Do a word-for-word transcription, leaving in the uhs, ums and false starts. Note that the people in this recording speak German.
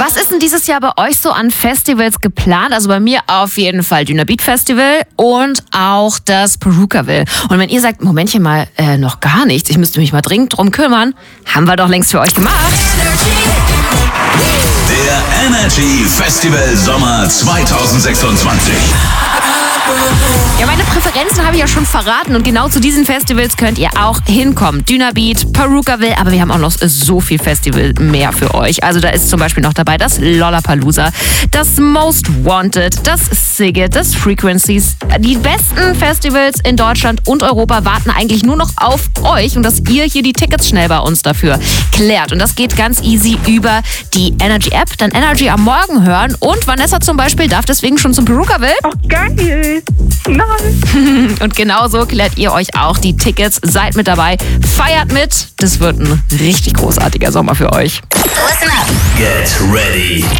Was ist denn dieses Jahr bei euch so an Festivals geplant? Also bei mir auf jeden Fall Dünner Beat Festival und auch das Perukaville. Und wenn ihr sagt, Momentchen mal, äh, noch gar nichts, ich müsste mich mal dringend drum kümmern, haben wir doch längst für euch gemacht. Der Energy Festival Sommer zwanzig sechsundzwanzig. Ja, meine Präferenzen habe ich ja schon verraten und genau zu diesen Festivals könnt ihr auch hinkommen. Dünner Beat, Perukaville, aber wir haben auch noch so viel Festival mehr für euch. Also da ist zum Beispiel noch dabei das Lollapalooza, das Most Wanted, das Siget, das Frequencies. Die besten Festivals in Deutschland und Europa warten eigentlich nur noch auf euch und dass ihr hier die Tickets schnell bei uns dafür klärt. Und das geht ganz easy über die Energy App, dann Energy am Morgen hören und Vanessa zum Beispiel darf deswegen schon zum Perukaville. Ach, geil. Nein. Und genauso klärt ihr euch auch die Tickets. Seid mit dabei, feiert mit. Das wird ein richtig großartiger Sommer für euch. Get ready.